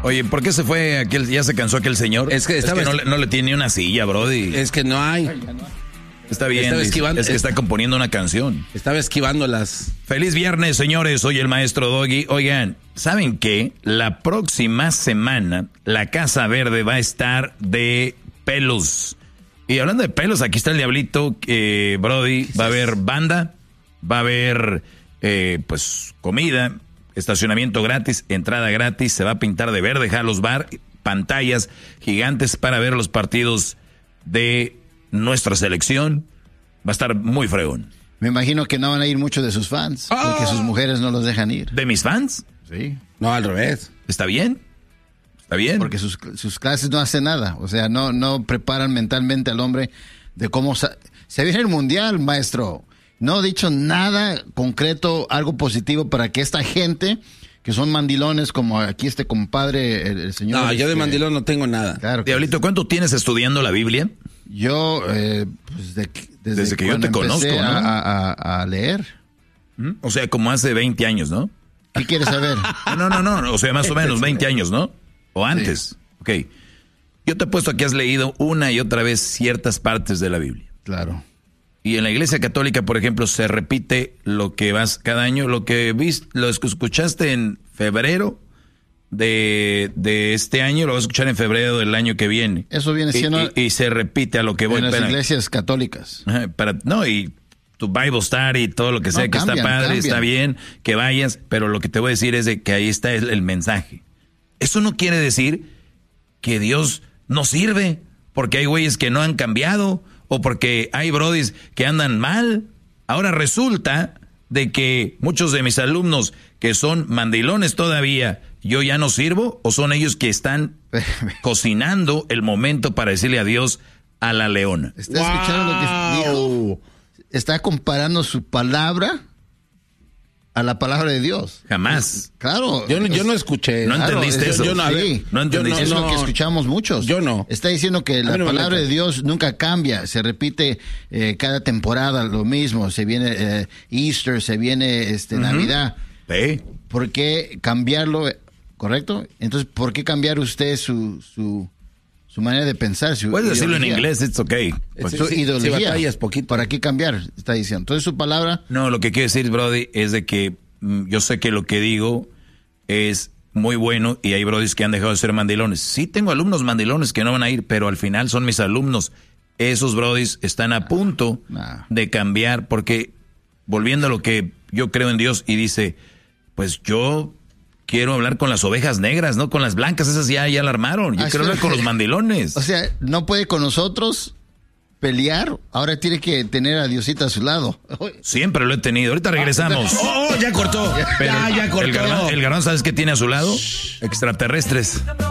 Oye, ¿por qué se fue aquel? Ya se cansó aquel señor. Es que no le tiene ni una silla, brody. Es que no hay. Está bien, es que está componiendo una canción. Estaba esquivando las... Feliz viernes, señores. Soy el maestro Doggy. Oigan, ¿saben qué? La próxima semana la Casa Verde va a estar de pelos. Y hablando de pelos, aquí está el diablito, Brody. Va a haber banda, va a haber pues comida, estacionamiento gratis, entrada gratis. Se va a pintar de verde Halos Bar, pantallas gigantes para ver los partidos de nuestra selección. Va a estar muy fregón. Me imagino que no van a ir muchos de sus fans, porque sus mujeres no los dejan ir. ¿De mis fans? Sí. No, al revés. ¿Está bien? ¿Está bien? Porque sus clases no hacen nada. O sea, no preparan mentalmente al hombre de cómo... Se viene el mundial, maestro. No he dicho nada concreto, algo positivo para que esta gente... que son mandilones, como aquí este compadre, el señor... No, yo de mandilón no tengo nada. Claro. Diablito, ¿cuánto tienes estudiando la Biblia? Yo, pues desde que yo te conozco, ¿no? A leer. O sea, como hace 20 años, ¿no? ¿Qué quieres saber? No, o sea, más o menos 20 años, ¿no? O antes. Sí. Ok. Yo te he puesto que has leído una y otra vez ciertas partes de la Biblia. Claro. Y en la Iglesia Católica, por ejemplo, se repite lo que vas cada año, lo que escuchaste en febrero de este año, lo vas a escuchar en febrero del año que viene. Eso viene siendo... Y se repite a lo que voy. En las iglesias católicas. Y tu Bible Study y todo lo que sea, que está padre, está bien, que vayas, pero lo que te voy a decir es de que ahí está el mensaje. Eso no quiere decir que Dios no sirve, porque hay güeyes que no han cambiado, o porque hay brodis que andan mal. Ahora resulta de que muchos de mis alumnos que son mandilones todavía, yo ya no sirvo, o son ellos que están cocinando el momento para decirle adiós a la leona. ¿Está escuchando lo que dijo? Está comparando su palabra a la palabra de Dios. Jamás. Claro. Yo no escuché. ¿No entendiste eso? No entendiste. Es lo que escuchamos muchos. Yo no. Está diciendo que la palabra de Dios nunca cambia. Se repite cada temporada lo mismo. Se viene Easter, se viene Navidad. Sí. ¿Por qué cambiarlo? ¿Correcto? Entonces, ¿por qué cambiar usted su manera de pensar? Puedes decirlo en inglés, it's okay. Su ideología. Si poquito. ¿Para qué cambiar? Está diciendo. Entonces, su palabra... No, lo que quiero decir, Brody, es de que yo sé que lo que digo es muy bueno y hay brodis que han dejado de ser mandilones. Sí tengo alumnos mandilones que no van a ir, pero al final son mis alumnos. Esos brodis están a punto de cambiar porque, volviendo a lo que yo creo en Dios, y dice, pues yo... quiero hablar con las ovejas negras, no con las blancas, esas ya la armaron. Yo quiero hablar con los mandilones. O sea, no puede con nosotros pelear, ahora tiene que tener a Diosita a su lado. Siempre lo he tenido. Ahorita regresamos. Ya cortó. Ya cortó. El Garbanzo, ¿sabes qué tiene a su lado? Extraterrestres.